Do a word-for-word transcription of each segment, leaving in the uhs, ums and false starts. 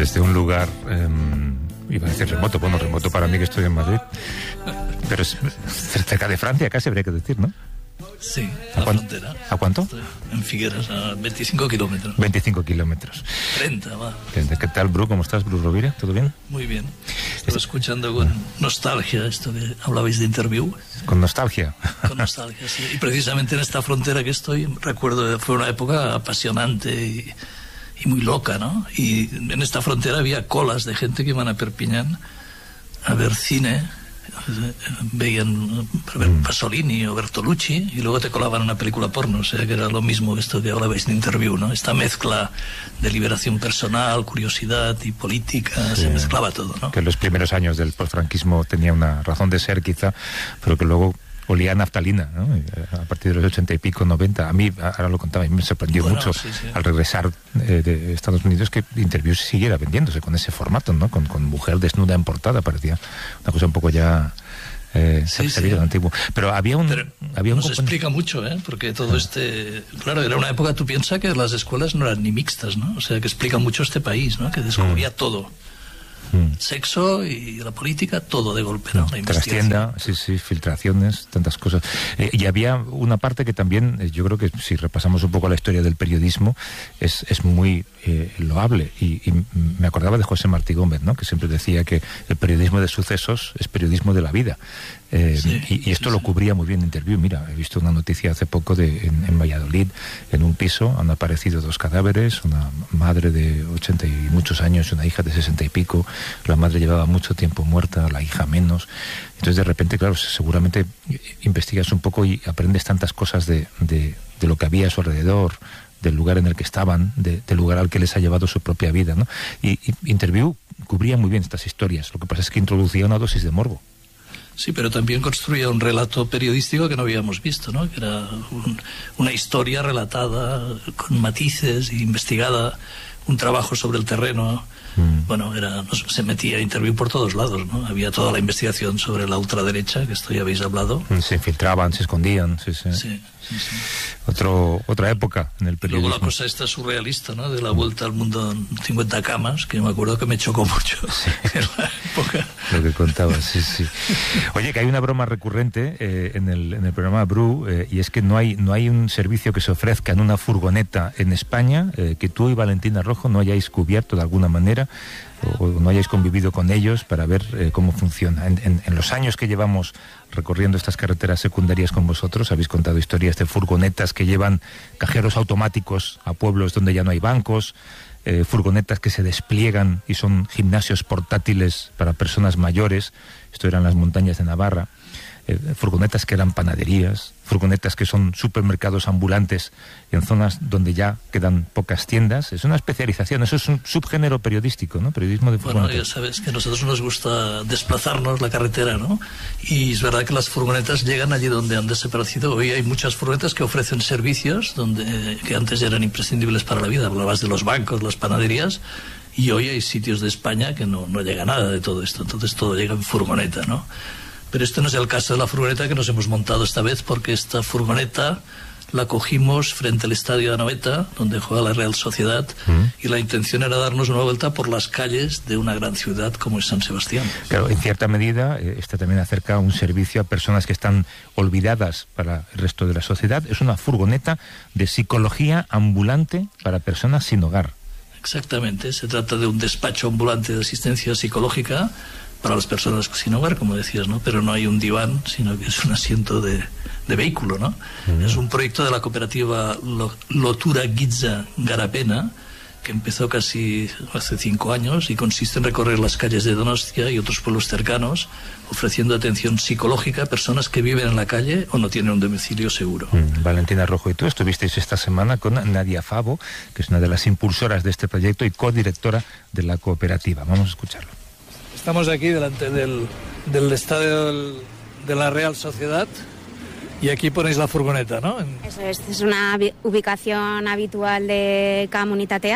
desde un lugar, eh, iba a decir remoto, bueno, remoto para mí que estoy en Madrid, pero es cerca de Francia, casi habría que decir, ¿no? Sí, ¿A la cuánto? frontera. ¿A cuánto? En Figueras, a veinticinco kilómetros. veinticinco kilómetros. treinta, va. ¿Qué tal, Bru? ¿Cómo estás, Bru Rovira? ¿Todo bien? Muy bien. Estaba escuchando con nostalgia esto que hablabais de interview. ¿Con nostalgia? Con nostalgia, sí. Y precisamente en esta frontera que estoy, recuerdo que fue una época apasionante y, y muy loca, ¿no? Y en esta frontera había colas de gente que iban a Perpiñán a ver cine. Veían a ver Pasolini o Bertolucci y luego te colaban una película porno, o sea que era lo mismo esto que hablabais de interview, ¿no? Esta mezcla de liberación personal, curiosidad y política, sí, se mezclaba todo, ¿no? Que en los primeros años del posfranquismo tenía una razón de ser quizá, pero que luego olía a naftalina, ¿no? A partir de los ochenta y pico, noventa. A mí, ahora lo contaba, y me sorprendió bueno, mucho sí, sí. al regresar eh, de Estados Unidos que Interview siguiera vendiéndose con ese formato, ¿no? Con, con mujer desnuda en portada, parecía una cosa un poco ya eh, sí, se, sí. se antiguo. Pero había un... Pero había un nos componente... explica mucho, ¿eh? Porque todo este... Claro, era una época, tú piensas que las escuelas no eran ni mixtas, ¿no? O sea, que explica mucho este país, ¿no? Que descubría mm. todo. Sexo y la política, todo de golpe, ¿no? La Trastienda, sí, sí, filtraciones, tantas cosas. Eh, y había una parte que también, eh, yo creo que si repasamos un poco la historia del periodismo, es, es muy eh, loable. Y, y me acordaba de José Martí Gómez, ¿no? Que siempre decía que el periodismo de sucesos es periodismo de la vida. Eh, sí, y, y esto sí, lo cubría muy bien Interview. Mira, he visto una noticia hace poco de en, en Valladolid, en un piso han aparecido dos cadáveres, una madre de ochenta y muchos años y una hija de sesenta y pico. La madre llevaba mucho tiempo muerta, la hija menos. Entonces de repente, claro, seguramente investigas un poco y aprendes tantas cosas de, de, de lo que había a su alrededor, del lugar en el que estaban, de, del lugar al que les ha llevado su propia vida, ¿no? Y, y Interview cubría muy bien estas historias. Lo que pasa es que introducía una dosis de morbo. Sí, pero también construía un relato periodístico que no habíamos visto, ¿no? Que era un, una historia relatada con matices, investigada, un trabajo sobre el terreno. Mm. Bueno, era, se metía Interview por todos lados, ¿no? Había toda la investigación sobre la ultraderecha, que esto ya habéis hablado. Se infiltraban, se escondían, sí, sí. Sí, sí, sí. Otro, otra época en el periodismo. Luego la cosa esta surrealista, ¿no? De la vuelta al mundo en cincuenta camas, que yo me acuerdo que me chocó mucho. Sí. En la época. Lo que contabas, sí, sí. Oye, que hay una broma recurrente eh, en, el, en el programa Bru, eh, y es que no hay, no hay un servicio que se ofrezca en una furgoneta en España eh, que tú y Valentina Rojo no hayáis cubierto de alguna manera o no hayáis convivido con ellos para ver eh, cómo funciona. En, en, en los años que llevamos recorriendo estas carreteras secundarias con vosotros, habéis contado historias de furgonetas que llevan cajeros automáticos a pueblos donde ya no hay bancos, eh, furgonetas que se despliegan y son gimnasios portátiles para personas mayores. Esto era en las montañas de Navarra. Eh, furgonetas que eran panaderías, furgonetas que son supermercados ambulantes en zonas donde ya quedan pocas tiendas. Es una especialización, eso es un subgénero periodístico, ¿no? Periodismo de furgonetas. Bueno, ya sabes que a nosotros nos gusta desplazarnos la carretera, ¿no? Y es verdad que las furgonetas llegan allí donde han desaparecido. Hoy hay muchas furgonetas que ofrecen servicios donde que antes eran imprescindibles para la vida. Hablabas de los bancos, las panaderías, y hoy hay sitios de España que no, no llega nada de todo esto. Entonces todo llega en furgoneta, ¿no? Pero este no es el caso de la furgoneta que nos hemos montado esta vez, porque esta furgoneta la cogimos frente al estadio de Anoeta, donde juega la Real Sociedad, mm. y la intención era darnos una vuelta por las calles de una gran ciudad como es San Sebastián. Claro, en cierta medida, eh, esta también acerca un servicio a personas que están olvidadas para el resto de la sociedad. Es una furgoneta de psicología ambulante para personas sin hogar. Exactamente, se trata de un despacho ambulante de asistencia psicológica para las personas sin hogar, como decías, ¿no? Pero no hay un diván, sino que es un asiento de, de vehículo, ¿no? Uh-huh. Es un proyecto de la cooperativa Lotura Gitza Garapena, que empezó casi hace cinco años y consiste en recorrer las calles de Donostia y otros pueblos cercanos, ofreciendo atención psicológica a personas que viven en la calle o no tienen un domicilio seguro. Mm, Valentina Rojo y tú estuvisteis esta semana con Nadia Favo, que es una de las impulsoras de este proyecto y codirectora de la cooperativa. Vamos a escucharlo. Estamos aquí delante del, del estadio del, de la Real Sociedad y aquí ponéis la furgoneta, ¿no? En... Eso es, es una ubicación habitual de Comunitatea,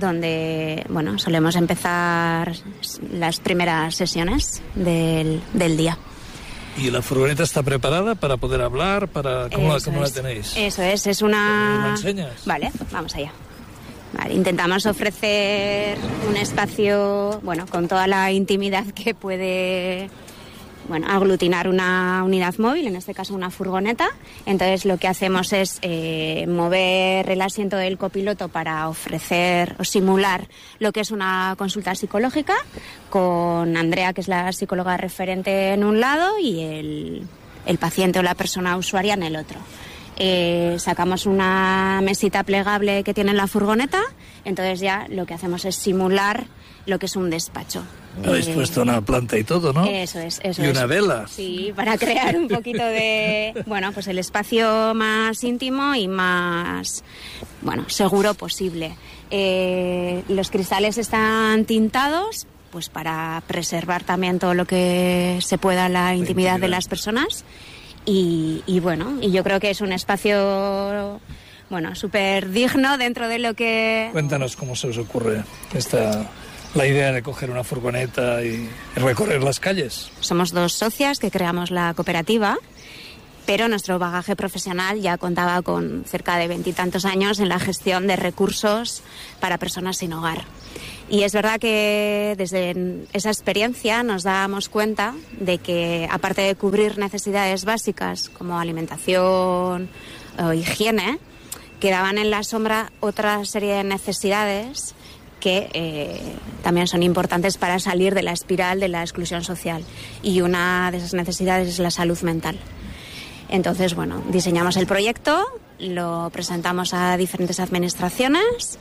donde, bueno, solemos empezar las primeras sesiones del, del día. ¿Y la furgoneta está preparada para poder hablar? Para ¿Cómo, la, cómo es, la tenéis? Eso es, es una... ¿Me enseñas? Vale, vamos allá. Vale, intentamos ofrecer un espacio, bueno, con toda la intimidad que puede, bueno, aglutinar una unidad móvil, en este caso una furgoneta. Entonces lo que hacemos es eh, mover el asiento del copiloto para ofrecer o simular lo que es una consulta psicológica, con Andrea, que es la psicóloga referente, en un lado, y el, el paciente o la persona usuaria en el otro. Eh, sacamos una mesita plegable que tiene en la furgoneta, entonces ya lo que hacemos es simular lo que es un despacho. Habéis eh, puesto una planta y todo, ¿no? Eso es, eso y es. una vela. Sí, para crear un poquito de, bueno, pues el espacio más íntimo y más, bueno, seguro posible. Eh, los cristales están tintados, pues para preservar también todo lo que se pueda la intimidad, la intimidad. de las personas. Y, y bueno, y yo creo que es un espacio, bueno, súper digno dentro de lo que... Cuéntanos cómo se os ocurre esta, la idea de coger una furgoneta y recorrer las calles. Somos dos socias que creamos la cooperativa, pero nuestro bagaje profesional ya contaba con cerca de veintitantos años en la gestión de recursos para personas sin hogar. Y es verdad que desde esa experiencia nos dábamos cuenta de que, aparte de cubrir necesidades básicas como alimentación o higiene, quedaban en la sombra otra serie de necesidades que eh, también son importantes para salir de la espiral de la exclusión social. Y una de esas necesidades es la salud mental. Entonces, bueno, diseñamos el proyecto, lo presentamos a diferentes administraciones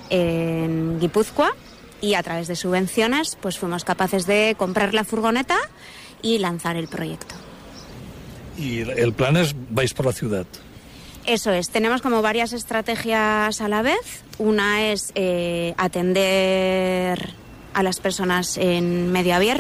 en Guipúzcoa, y a través de subvenciones pues fuimos capaces de comprar la furgoneta y lanzar el proyecto. Y el plan es, vais por la ciudad. Eso es, tenemos como varias estrategias a la vez. Una es eh, atender a las personas en medio abierto.